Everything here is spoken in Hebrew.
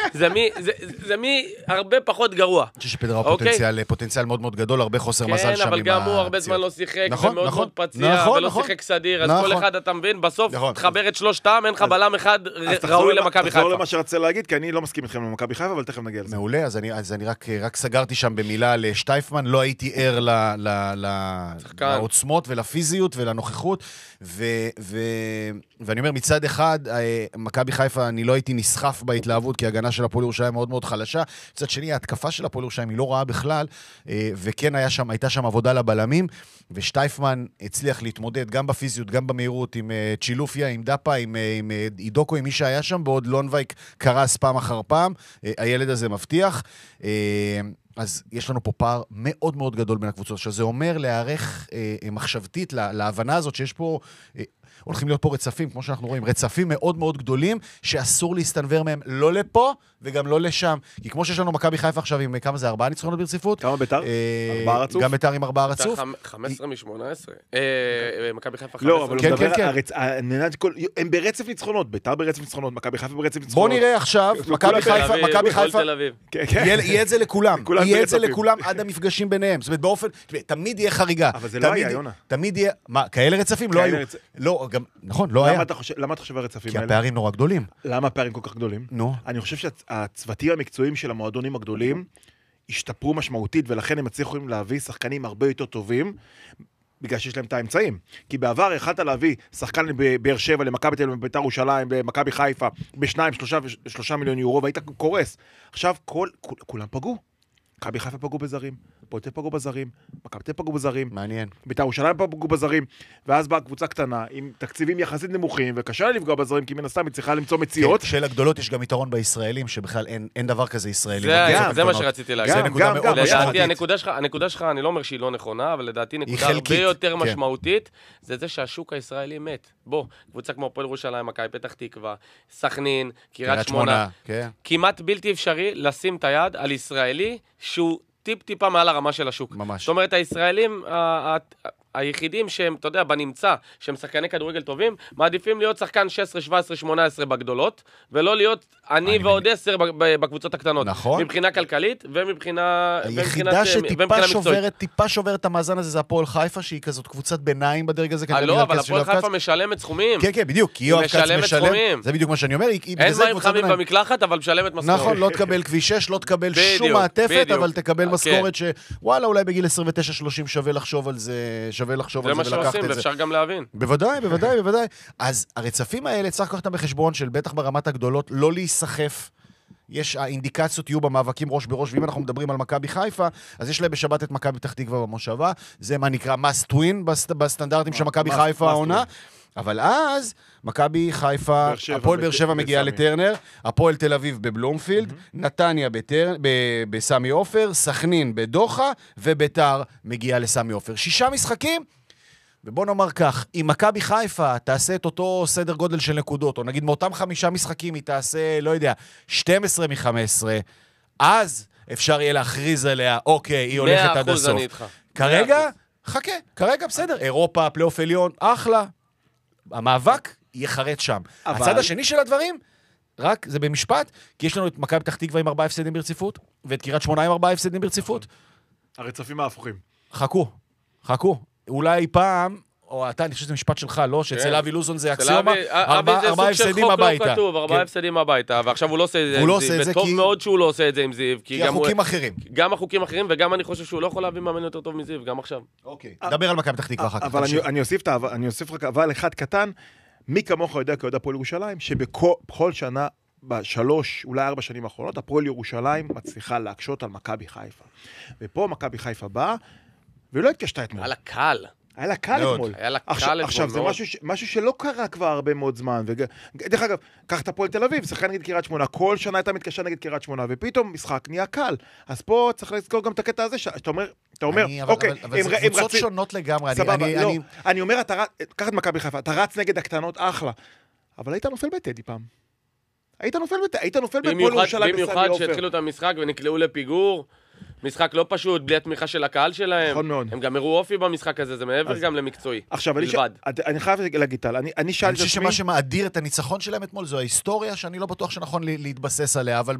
זה מי הרבה פחות גרוע. אני חושב שפדראו פוטנציאל מאוד מאוד גדול, הרבה חוסר מזל שם. כן, אבל גם הוא הרבה זמן לא שיחק, ומאוד מאוד פציע, ולא שיחק סדיר, אז כל אחד אתה מבין, בסוף תחבר את שלושתם, אין לך בלם אחד ראוי למכבי חיפה. תחזור למה שרצה להגיד, כי אני לא מסכים איתכם למכבי חיפה, אבל תכף נגיע לזה. מעולה, אז אני רק סגרתי שם במילה לשטייפמן, לא הייתי ער לעוצמות ולפיזיות ולנוכחות, ואני אומר, מצד אחד, מכבי חיפה, אני לא הייתי נסחף בהתלהבות, כי ההגנה של הפועל ירושלים מאוד מאוד חלשה. מצד שני, ההתקפה של הפועל ירושלים היא לא רעה בכלל, וכן הייתה שם עבודה לבלמים, ושטייפמן הצליח להתמודד גם בפיזיות, גם במהירות, עם צ'ילופיה, עם דאפה, עם אידוקו, עם מי שהיה שם, בעוד לונבייק קרס פעם אחר פעם. הילד הזה מבטיח. אז יש לנו פה פער מאוד מאוד גדול בין הקבוצות, שזה אומר להערך מחשבתית להבנה הזאת שיש פה, הולכים להיות פה רצפים, כמו שאנחנו רואים, רצפים מאוד מאוד גדולים, שאסור להסתנבר מהם לא לפה וגם לא לשם. כי כמו שיש לנו מכבי חיפה עכשיו עם כמה זה, 4 ניצחונות ברציפות? כמה ביתר? 4 רצוף? גם ביתר עם 4 רצוף? 15 מ-18. מכבי חיפה 15. לא, אבל הוא מדבר, הם ברצף ניצחונות, ביתר ברצף ניצחונות, מכבי חיפה ברצף ניצחונות. בוא נראה עכשיו, מכבי חיפה, יהיה את זה לכולם. יהיה את זה לכולם עד המפגשים ביניהם. זאת אומרת, באופן, תמיד יהיה חריגה. אבל זה לא היה, יונה. תמיד יהיה, מה, כאלה רצפים? לא היו. לא, גם, נכון, לא היה. למה אתה חושב הרצפים האלה? כי הפערים נורא גדולים. למה הפערים כל כך גדולים? נו. אני חושב שהצוותים המקצועיים של המועדונים הגדולים השתפרו משמעותית, ולכן הם הצליחו להביא שחקנים הרבה יותר טובים, בגלל שיש להם את האמצעים. כי בעבר יכלת להביא שחקן בבאר שבע, למכבי תל אביב, בביתר ירושלים, במכבי חיפה, ב2-3 מיליון יורו, והיית קורס. עכשיו כולם פגעו. מכבי חיפה פגעו בזרים, הפועל תל אביב פגעו בזרים, מכבי תל אביב פגעו בזרים. מעניין. ביתר ירושלים פגעו בזרים, ואז באה קבוצה קטנה עם תקציבים יחסית נמוכים, וקשה לפגוע בזרים, כי מן הסתם היא צריכה למצוא מציאות. של הגדולות יש גם יתרון בישראלים, שבכלל אין דבר כזה ישראלים. זה מה שרציתי להגיד. זה נקודה מאוד משמעותית. הנקודה שלך, אני לא אומר שהיא לא נכונה, אבל לדעתי נקודה הרבה יותר משמעותית, זה שהשוק הישראלי מת. בוא, קבוצה כמו הפועל ירושלים, מכבי פתח תקווה, סכנין, קריית שמונה, כמעט בלתי אפשרי לשים את היד על ישראלי שהוא טיפה מעל הרמה של השוק. ממש. זאת אומרת, הישראלים היחידים שהם, אתה יודע, בנמצא, שהם שחקני כדורגל טובים, מעדיפים להיות שחקן 16, 17, 18 בגדולות, ולא להיות אני ועוד 10 בקבוצות הקטנות. נכון. מבחינה כלכלית ומבחינה היחידה שטיפה שוברת את המאזן הזה, זה הפועל חיפה, שהיא כזאת קבוצת ביניים בדרג הזה. לא, אבל הפועל חיפה משלמת סכומים. כן, בדיוק. היא משלמת סכומים. זה בדיוק מה שאני אומר. אין מים חמים במקלחת, אבל משלמת משכורת. נכון, לא תקבל כביש 6, לא תקבל שום מעטפת, אבל תקבל משכורת שוואלה, אולי בגיל 29-30 שווה לחשוב על זה, שווה לחשוב על זה ולקחת את זה. זה מה שעושים, ואפשר גם להבין. בוודאי. אז הרצפים האלה צריך לקחת בחשבון של בטח ברמת הגדולות, לא להיסחף. האינדיקציות יהיו במאבקים ראש בראש, ואם אנחנו מדברים על מכבי חיפה, אז יש להם בשבת את מכבי פתח תקווה במושבה, זה מה נקרא must win בסטנדרטים של מכבי חיפה העונה, אבל אז מכבי חיפה, הפועל באר שבע מגיעה לטרנר, הפועל תל אביב בבלומפילד, נתניה בסמי עופר, סכנין בדוחה, וביתר מגיעה לסמי עופר. 6 משחקים, ובוא נאמר כך, אם מכבי חיפה תעשה את אותו סדר גודל של נקודות, או נגיד מאותם 5 משחקים היא תעשה, לא יודע, 12 מ-15, אז אפשר יהיה להכריז עליה, אוקיי, היא הולכת עד הסוף. 100% אני איתך. כרגע, חכה, כרגע בסדר, אירופה, פלייאוף עליון, אחלה. המאבק יחרט שם. הצד השני של הדברים, רק זה במשפט, כי יש לנו את מכבי פתח תקווה עם 4 הפסדים ברציפות, ואת קריית שמונה עם 4 הפסדים ברציפות. הרצפים ההפוכים. חכו. אולי פעם, או אתה, אני חושב שזה משפט שלך, לא? שאצל אבי לוזון זה אקסיומה, 4 הפסדים הביתה. לא כתוב, 4 הפסדים הביתה, ועכשיו הוא לא עושה את זה עם זיו, וטוב מאוד שהוא לא עושה את זה עם זיו, כי החוקים אחרים. גם החוקים אחרים, וגם אני חושב שהוא לא יכול להביא מאמן יותר טוב מזיו, גם עכשיו. אוקיי, דבר על מכבי פתח תקווה אחר כך. אבל אני אוסיף רק אבל אחד קטן, מי כמוך יודע כיודע הפועל ירושלים, שבכל שנה, ב3, אולי 4 שנים האחרונות, הפועל ירושלים מצליחה להקשות על מכבי חיפה. ופה מכבי חיפה באה, ולא התקשתה אתמול. היה לה קל אתמול. עכשיו, זה משהו שלא קרה כבר הרבה מאוד זמן. דרך אגב, קח את הפועל תל אביב, שחקן נגד קריית שמונה, כל שנה הייתה מתקשה נגד קריית שמונה, ופתאום משחק נהיה קל. אז פה צריך לזכור גם את הקטע הזה, שאתה אומר, אוקיי, אבל זה קבוצות שונות לגמרי. סבבה, לא. אני אומר, קח את מכבי חיפה, אתה רץ נגד הקטנות, אחלה. אבל היית נופל בטדי פעם. היית נופל בפועל ירושלים. במיוחד שהתחילו את המשחק ונקלעו לפיגור. משחק לא פשוט, בלי התמיכה של הקהל שלהם. נכון מאוד. הם גם הראו אופי במשחק הזה, זה מעבר גם למקצועי. עכשיו, אני חייב להגיד, טל, אני שאלתי את עצמי... אני חושב שמה שמאדיר את הניצחון שלהם אתמול, זו ההיסטוריה שאני לא בטוח שנכון להתבסס עליה, אבל